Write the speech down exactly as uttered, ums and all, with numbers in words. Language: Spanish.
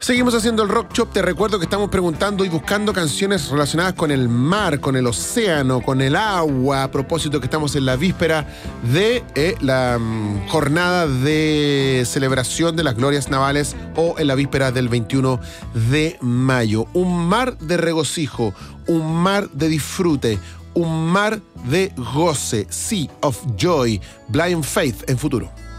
Seguimos haciendo el Rock Shop. Te recuerdo que estamos preguntando y buscando canciones relacionadas con el mar, con el océano, con el agua, a propósito que estamos en la víspera de eh, la um, jornada de celebración de las glorias navales, o en la víspera del veintiuno de mayo. Un mar de regocijo, un mar de disfrute, un mar de goce. Sea of Joy, Blind Faith en Futuro.